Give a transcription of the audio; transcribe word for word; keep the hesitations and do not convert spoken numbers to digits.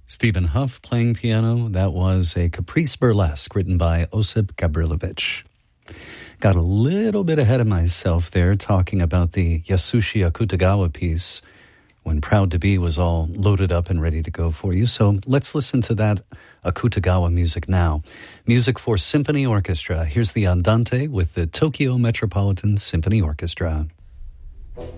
Stephen Huff playing piano. That was a Caprice Burlesque written by Osip Gabrilowitsch. Got a little bit ahead of myself there talking about the Yasushi Akutagawa piece when Proud to Be was all loaded up and ready to go for you. So let's listen to that Akutagawa music now. Music for symphony orchestra. Here's the Andante with the Tokyo Metropolitan Symphony Orchestra.